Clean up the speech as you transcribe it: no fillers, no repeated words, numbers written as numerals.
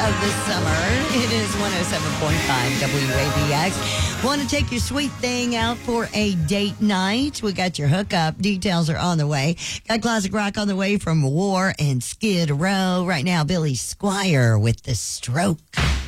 of the summer. It is 107.5 WABX. Want to take your sweet thing out for a date night? We got your hookup. Details are on the way. Got classic rock on the way from War and Skid Row. Right now, Billy Squire with The Stroke.